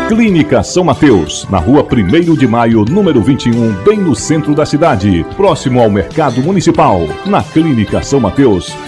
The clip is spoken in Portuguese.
Clínica São Mateus, na rua 1º de Maio, número 21, bem no centro da cidade, próximo ao Mercado Municipal. Na Clínica São Mateus,